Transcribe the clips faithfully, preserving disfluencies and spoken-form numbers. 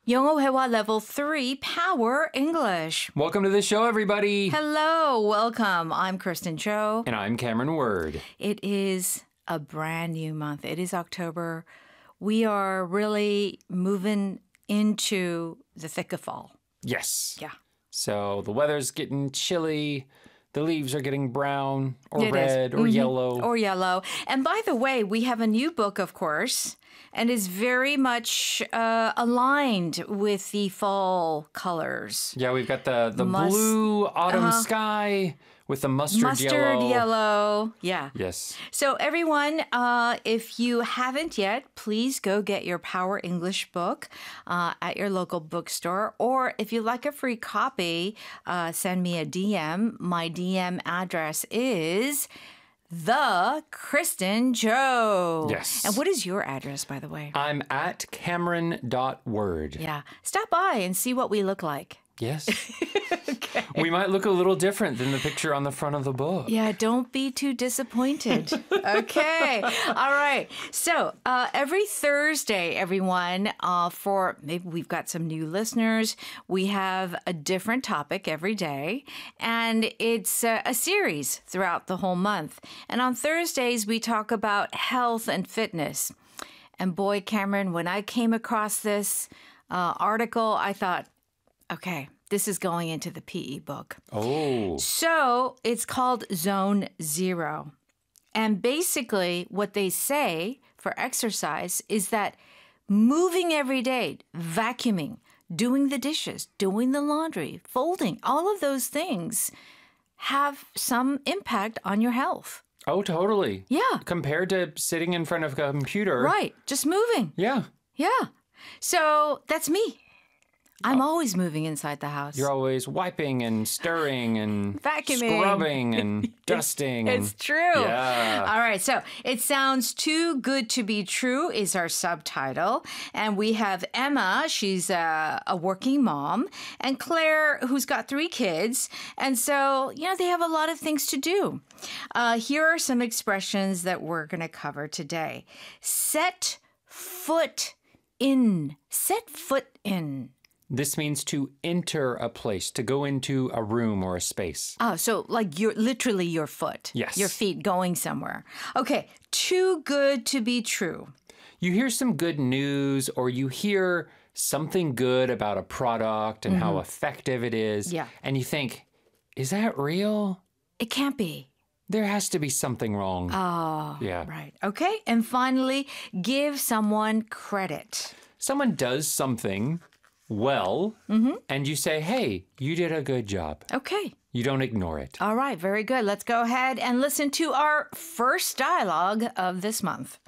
영어 회화 Level three Power English. Welcome to the show, everybody. Hello, welcome. I'm Kristen Cho. And I'm Cameron Word. It is a brand new month. It is October. We are really moving into the thick of fall. Yes. Yeah. So the weather's getting chilly. The leaves are getting brown or It red is. or Mhm. yellow. Or yellow. And by the way, we have a new book, of course, and is very much uh, aligned with the fall colors. Yeah, we've got the, the Mus- blue autumn uh-huh. sky with the mustard, Mustard yellow. yellow. Yeah. Yes. So everyone, uh, if you haven't yet, please go get your Power English book uh, at your local bookstore. Or if you'd like a free copy, uh, send me a D M. My D M address is The Kristen Joe. Yes. And what is your address, by the way? I'm at Cameron dot word. Yeah. Stop by and see what we look like. Yes. Okay. We might look a little different than the picture on the front of the book. Yeah, don't be too disappointed. Okay. All right. So uh, every Thursday, everyone, uh, for maybe we've got some new listeners, we have a different topic every day. And it's uh, a series throughout the whole month. And on Thursdays, we talk about health and fitness. And boy, Cameron, when I came across this uh, article, I thought, okay, this is going into the P E book. Oh. So it's called Zone Zero. And basically what they say for exercise is that moving every day, vacuuming, doing the dishes, doing the laundry, folding, all of those things have some impact on your health. Oh, totally. Yeah. Compared to sitting in front of a computer. Right. Just moving. Yeah. Yeah. So that's me. I'm always moving inside the house. You're always wiping and stirring and Vacuuming. scrubbing and dusting. It's and, true. Yeah. All right. So it sounds too good to be true is our subtitle. And we have Emma. She's a, a working mom. And Claire, who's got three kids. And so, you know, they have a lot of things to do. Uh, here are some expressions that we're going to cover today. Set foot in. Set foot in. This means to enter a place, to go into a room or a space. Oh, so like you're literally your foot. Yes. Your feet going somewhere. Okay. Too good to be true. You hear some good news or you hear something good about a product and how effective it is. Yeah. And you think, is that real? It can't be. There has to be something wrong. Oh, Yeah. right. Okay. And finally, give someone credit. Someone does something well, and you say, hey, you did a good job. Okay. You don't ignore it. All right. Very good. Let's go ahead and listen to our first dialogue of this month.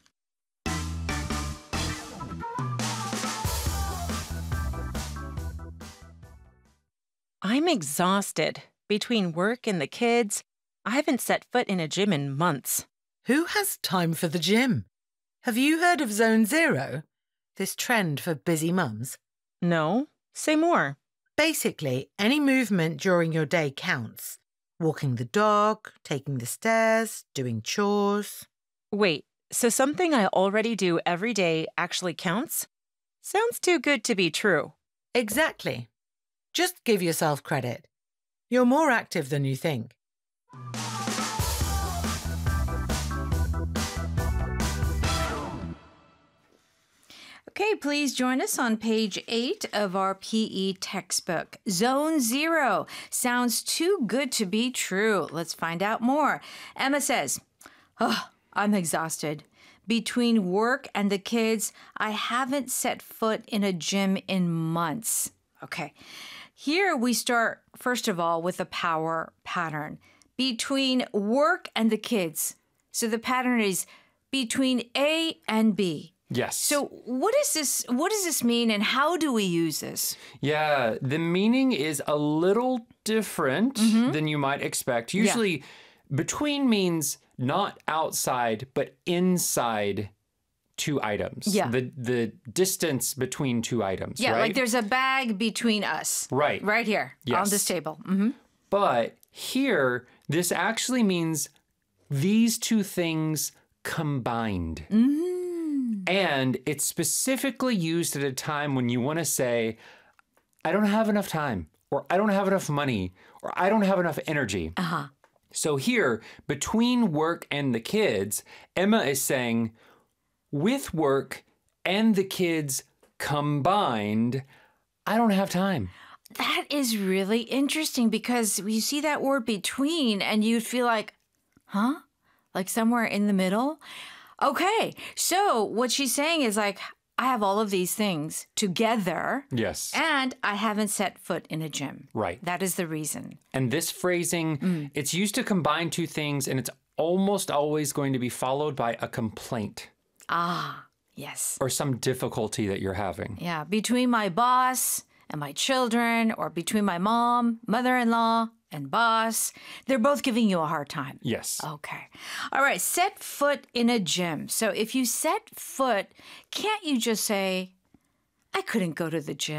I'm exhausted. Between work and the kids, I haven't set foot in a gym in months. Who has time for the gym? Have you heard of Zone Zero? This trend for busy mums? No? Say more. Basically, any movement during your day counts. Walking the dog, taking the stairs, doing chores. Wait, so something I already do every day actually counts? Sounds too good to be true. Exactly. Just give yourself credit. You're more active than you think. Okay, please join us on page eight of our P E textbook. Zone Zero sounds too good to be true. Let's find out more. Emma says, oh, I'm exhausted. Between work and the kids, I haven't set foot in a gym in months. Okay, here we start, first of all, with a power pattern. Between work and the kids. So the pattern is between A and B. Yes. So what is this? What does this mean, and how do we use this? Yeah, the meaning is a little different than you might expect. Usually, between means not outside, but inside two items. Yeah. The the distance between two items, Yeah, right? like there's a bag between us. Right. Right here on Yes. this table. hmm But here, this actually means these two things combined. Mm. And it's specifically used at a time when you want to say, I don't have enough time, or I don't have enough money, or I don't have enough energy. Uh-huh. So here, between work and the kids, Emma is saying, with work and the kids combined, I don't have time. That is really interesting because you see that word between and you'd feel like, huh? Like somewhere in the middle? Okay, so what she's saying is like, I have all of these things together. Yes. And I haven't set foot in a gym. Right. That is the reason. And this phrasing, mm. it's used to combine two things, and it's almost always going to be followed by a complaint. Ah, yes. Or some difficulty that you're having. Yeah, between my boss and my children, or between my mom, mother-in-law, and boss, they're both giving you a hard time. Yes. Okay. All right, set foot in a gym. So if you set foot, can't you just say, I couldn't go to the gym?